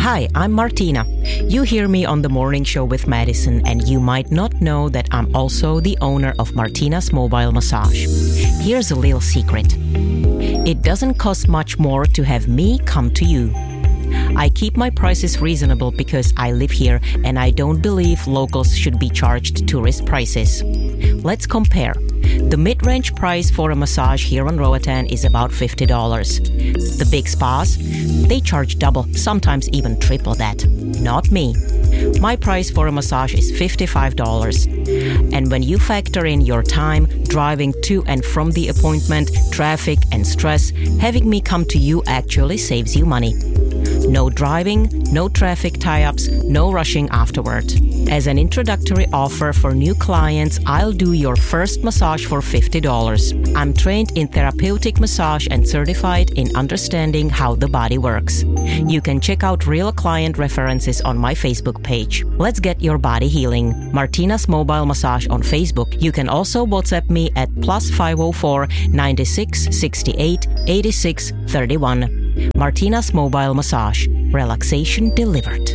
Hi, I'm Martina. You hear me on the morning show with Madison, and you might not know that I'm also the owner of Martina's Mobile Massage. Here's a little secret. It doesn't cost much more to have me come to you. I keep my prices reasonable because I live here and I don't believe locals should be charged tourist prices. Let's compare. The mid-range price for a massage here on Roatan is about $50. The big spas, they charge double, sometimes even triple that. Not me. My price for a massage is $55. And when you factor in your time, driving to and from the appointment, traffic and stress, having me come to you actually saves you money. No driving, no traffic tie-ups, no rushing afterward. As an introductory offer for new clients, I'll do your first massage for $50. I'm trained in therapeutic massage and certified in understanding how the body works. You can check out real client references on my Facebook page. Let's get your body healing. Martina's Mobile Massage on Facebook. You can also WhatsApp me at +504 96 68 86 31. Martina's Mobile Massage. Relaxation delivered.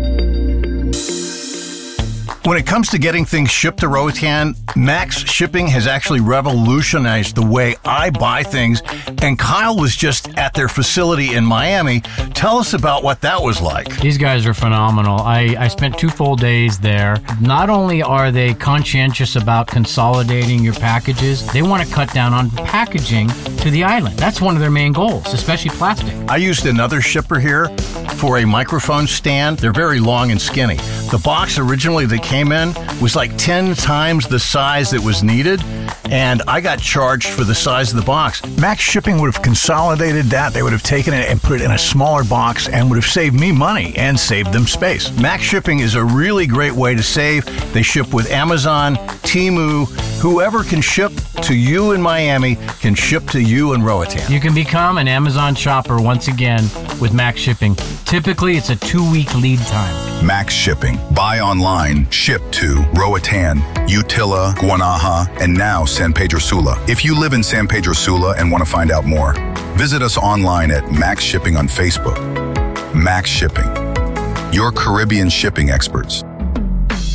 When it comes to getting things shipped to Roatan, Max Shipping has actually revolutionized the way I buy things, and Kyle was just at their facility in Miami. Tell us about what that was like. These guys are phenomenal. I spent 2 full days there. Not only are they conscientious about consolidating your packages, they want to cut down on packaging to the island. That's one of their main goals, especially plastic. I used another shipper here for a microphone stand. They're very long and skinny. The box originally that came in was like 10 times the size that was needed, and I got charged for the size of the box. Max Shipping would have consolidated that. They would have taken it and put it in a smaller box and would have saved me money and saved them space. Max Shipping is a really great way to save. They ship with Amazon, Temu. Whoever can ship to you in Miami can ship to you in Roatan. You can become an Amazon shopper once again with Max Shipping. Typically, it's a 2-week lead time. Max Shipping. Buy online, ship to Roatan, Utila, Guanaja, and now San Pedro Sula. If you live in San Pedro Sula and want to find out more, visit us online at Max Shipping on Facebook. Max Shipping. Your Caribbean shipping experts.